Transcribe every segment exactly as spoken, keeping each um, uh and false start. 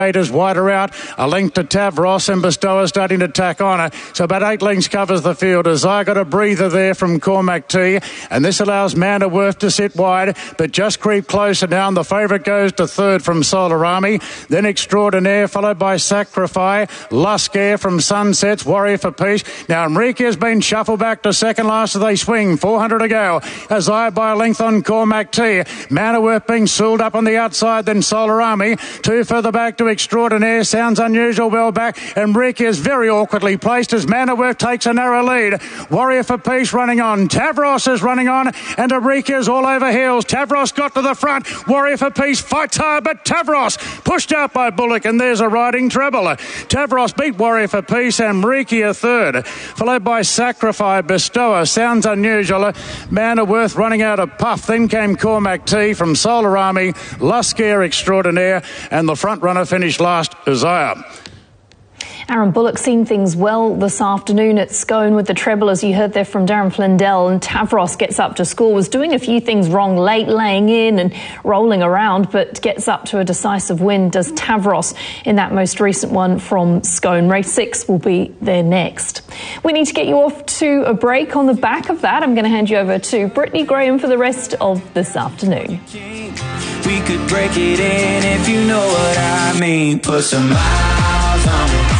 Is wider out, a length to Tavros, and Bestower starting to tack on her. So about eight lengths covers the field. As I got a breather there from Cormac T, and this allows Manderworth to sit wide, but just creep closer down. The favourite goes to third from Solarami, then Extraordinaire, followed by Sacrifice, Lusk Air from Sunsets, Warrior for Peace. Now Enrique has been shuffled back to second last as they swing, four hundred to go. As I by a length on Cormac T, Manderworth being sooled up on the outside, then Solarami, two further back to Extraordinaire, sounds unusual, well back. Enrique is very awkwardly placed as Manderworth takes a narrow lead. Warrior for Peace running on. Tavros is running on, and Enrique is all over heels. Tavros got to the front. Warrior for Peace fights hard, but Tavros pushed out by Bullock, and there's a riding treble. Tavros beat Warrior for Peace, and Enrique a third, followed by Sacrifice, Bestower, sounds unusual. Manderworth running out of puff. Then came Cormac T from Solarami, Lusker Extraordinaire, and the front runner finished last, Uzziah. Aaron Bullock seen things well this afternoon at Scone with the treble, as you heard there from Darren Flindell, and Tavros gets up to score. Was doing a few things wrong late, laying in and rolling around, but gets up to a decisive win, does Tavros in that most recent one from Scone. Race six will be there next. We need to get you off to a break. On the back of that, I'm going to hand you over to Brittany Graham for the rest of this afternoon. We could break it in if you know what I mean. Put some miles on it.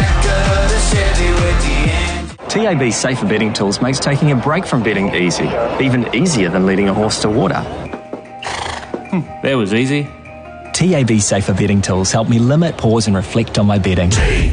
T A B's Safer Betting Tools makes taking a break from betting easy, even easier than leading a horse to water. Hmm, that was easy. T A B Safer Betting Tools help me limit, pause and reflect on my betting.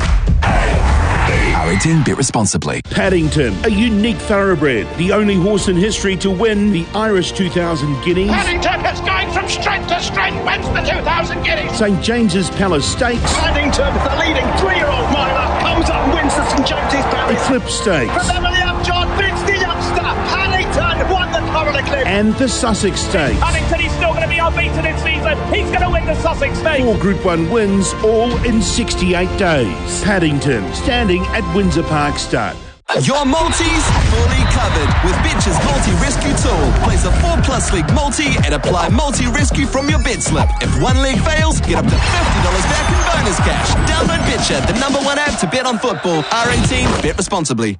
R eighteen, bet responsibly. Paddington, a unique thoroughbred, the only horse in history to win the Irish two thousand Guineas. Paddington is going from strength to strength, wins the two thousand Guineas. Saint James's Palace Stakes. Paddington, the leading three-year-old miler, comes up and wins the Saint James's Palace. Eclipse Stakes. From Emily Upjohn beats the youngster. Paddington won the Coral Eclipse. And the Sussex Stakes. Paddington is still going to be unbeaten in season. He's going to win the Sussex Stakes. Four Group one wins, all in sixty-eight days. Paddington, standing at Windsor Park Stud. Your multis fully covered with Bitch's multi-rescue tool. Place a four plus leg multi and apply multi-rescue from your bet slip. If one leg fails, get up to fifty dollars back in bonus cash. Download Bitcher, the number one app to bet on football. R eighteen, bet responsibly.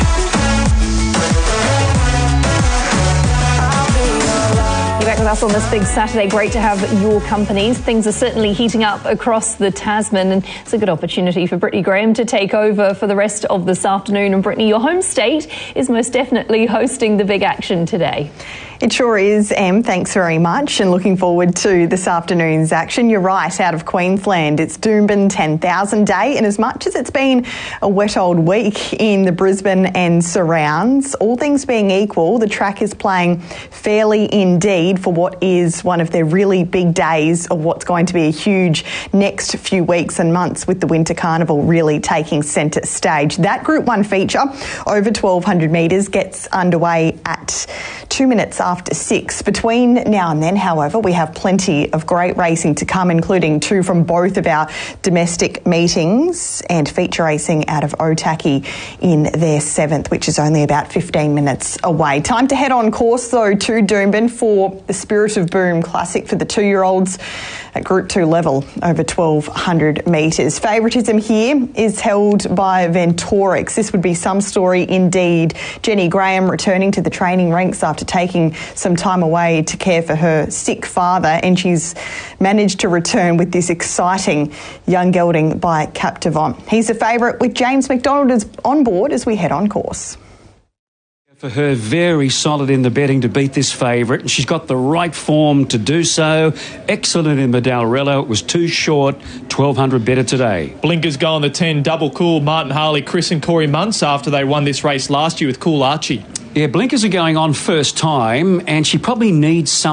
You're back with us on this big Saturday. Great to have your companies. Things are certainly heating up across the Tasman, and it's a good opportunity for Brittany Graham to take over for the rest of this afternoon. And Brittany, your home state is most definitely hosting the big action today. It sure is, Em. Thanks very much, and looking forward to this afternoon's action. You're right, out of Queensland, it's Doomben ten thousand Day, and as much as it's been a wet old week in the Brisbane and surrounds, all things being equal, the track is playing fairly indeed for what is one of their really big days of what's going to be a huge next few weeks and months, with the Winter Carnival really taking centre stage. That Group one feature, over twelve hundred metres, gets underway at two minutes after six. Between now and then, however, we have plenty of great racing to come, including two from both of our domestic meetings and feature racing out of Otaki in their seventh, which is only about fifteen minutes away. Time to head on course, though, to Doomben for the Spirit of Boom Classic for the two-year-olds at Group two level, over twelve hundred metres. Favouritism here is held by Ventorix. This would be some story indeed. Jenny Graham returning to the training ranks after taking some time away to care for her sick father, and she's managed to return with this exciting young gelding by Captivant. He's a favourite with James McDonald on board as we head on course. For her, very solid in the betting to beat this favourite, and she's got the right form to do so. Excellent in Medalrello. It was too short. twelve hundred better today. Blinkers go on the ten. Double Cool, Martin Harley, Chris and Corey Munce after they won this race last year with Cool Archie. Yeah, Blinkers are going on first time, and she probably needs some